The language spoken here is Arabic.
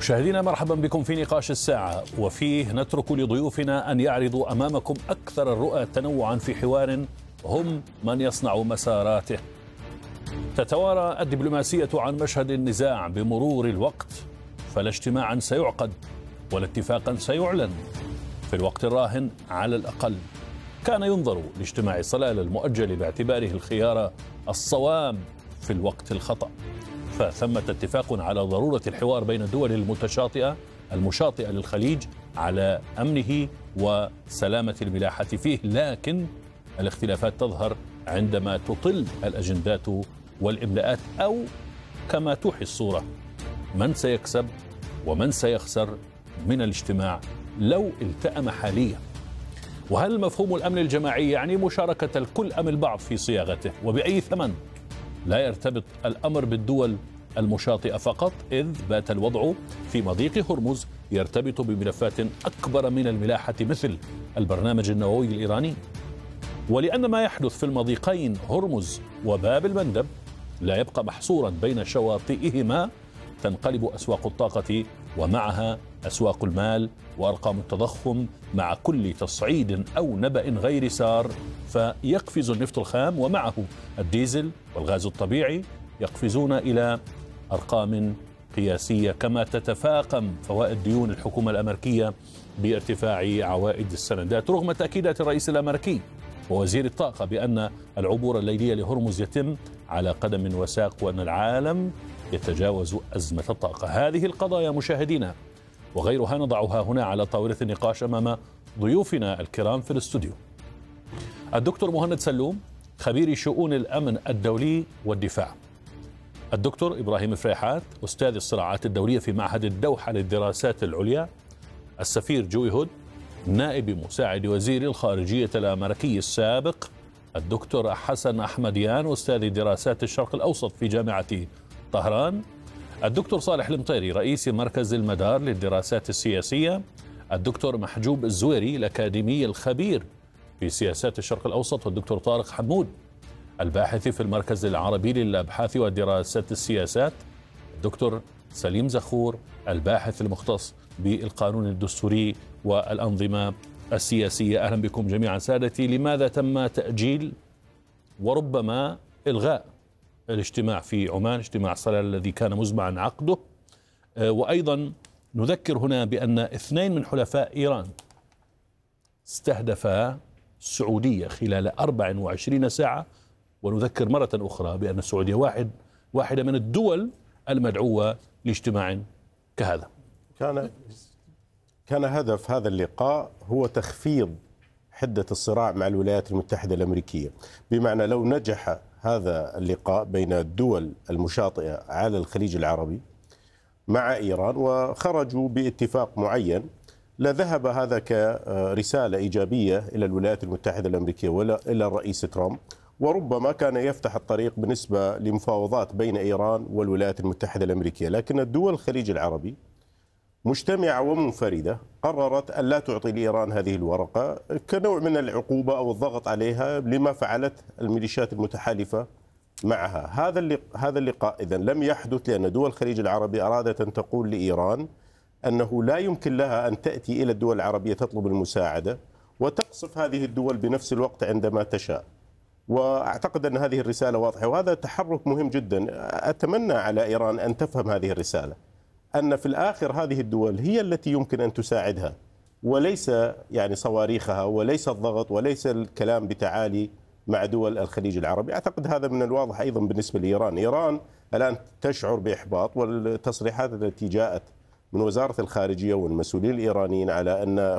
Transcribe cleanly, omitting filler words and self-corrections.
مشاهدينا مرحبا بكم في نقاش الساعة، وفيه نترك لضيوفنا أن يعرضوا أمامكم أكثر الرؤى تنوعا في حوار هم من يصنع مساراته. تتوارى الدبلوماسية عن مشهد النزاع بمرور الوقت، فلا اجتماعا سيعقد ولا اتفاقا سيعلن. في الوقت الراهن على الأقل كان ينظر لاجتماع صلالة المؤجل باعتباره الخيار الصواب في الوقت الخطأ، فثمة اتفاق على ضرورة الحوار بين الدول المشاطئة للخليج على أمنه وسلامة الملاحة فيه، لكن الاختلافات تظهر عندما تطل الأجندات والإملاءات، أو كما توحي الصورة من سيكسب ومن سيخسر من الاجتماع لو التأم حاليا. وهل مفهوم الأمن الجماعي يعني مشاركة الكل أم البعض في صياغته، وبأي ثمن؟ لا يرتبط الأمر بالدول المشاطئة فقط، إذ بات الوضع في مضيق هرمز يرتبط بملفات أكبر من الملاحة مثل البرنامج النووي الإيراني. ولأن ما يحدث في المضيقين هرمز وباب المندب لا يبقى محصورا بين شواطئهما، تنقلب أسواق الطاقة ومعها أسواق المال وأرقام التضخم مع كل تصعيد أو نبأ غير سار، فيقفز النفط الخام ومعه الديزل والغاز الطبيعي يقفزون إلى أرقام قياسية، كما تتفاقم فوائد ديون الحكومة الأمريكية بارتفاع عوائد السندات، رغم تأكيدات الرئيس الأمريكي ووزير الطاقة بأن العبور الليلية لهرمز يتم على قدم وساق، وأن العالم يتجاوز أزمة الطاقة. هذه القضايا مشاهدينا وغيرها نضعها هنا على طاولة النقاش أمام ضيوفنا الكرام في الاستوديو: الدكتور مهند سلوم خبير شؤون الأمن الدولي والدفاع، الدكتور إبراهيم فريحات أستاذ الصراعات الدولية في معهد الدوحة للدراسات العليا، السفير جوي هود نائب مساعد وزير الخارجية الأمريكي السابق، الدكتور حسن أحمديان أستاذ دراسات الشرق الأوسط في جامعة طهران، الدكتور صالح المطيري رئيس مركز المدار للدراسات السياسية، الدكتور محجوب الزويري الأكاديمي الخبير في سياسات الشرق الأوسط، والدكتور طارق حمود الباحث في المركز العربي للأبحاث ودراسات السياسات، الدكتور سليم زخور الباحث المختص بالقانون الدستوري والأنظمة السياسية. أهلا بكم جميعا سادتي. لماذا تم تأجيل وربما إلغاء الاجتماع في عمان، اجتماع صلالة الذي كان مزمعا عقده؟ وأيضا نذكر هنا بأن 2 من حلفاء إيران استهدفا السعودية خلال 24 ساعة، ونذكر مرة أخرى بأن السعودية واحدة من الدول المدعوة لاجتماع كهذا. كان هدف هذا اللقاء هو تخفيض حدة الصراع مع الولايات المتحدة الأمريكية، بمعنى لو نجح هذا اللقاء بين الدول المشاطئة على الخليج العربي مع إيران وخرجوا باتفاق معين، لذهب هذا كرسالة إيجابية إلى الولايات المتحدة الأمريكية وإلى الرئيس ترامب، وربما كان يفتح الطريق بالنسبة لمفاوضات بين إيران والولايات المتحدة الأمريكية. لكن الدول الخليج العربي مجتمعة ومنفردة قررت أن لا تعطي لإيران هذه الورقة كنوع من العقوبة أو الضغط عليها لما فعلت الميليشيات المتحالفة معها. هذا اللقاء إذن لم يحدث لأن دول الخليج العربي أرادت أن تقول لإيران أنه لا يمكن لها أن تأتي إلى الدول العربية تطلب المساعدة وتقصف هذه الدول بنفس الوقت عندما تشاء. وأعتقد أن هذه الرسالة واضحة، وهذا تحرك مهم جدا. أتمنى على إيران أن تفهم هذه الرسالة، أن في الآخر هذه الدول هي التي يمكن أن تساعدها، وليس يعني صواريخها، وليس الضغط، وليس الكلام بتعالي مع دول الخليج العربي. أعتقد هذا من الواضح أيضا بالنسبة لإيران. إيران الآن تشعر بإحباط، والتصريحات التي جاءت من وزارة الخارجية والمسؤولين الإيرانيين على أن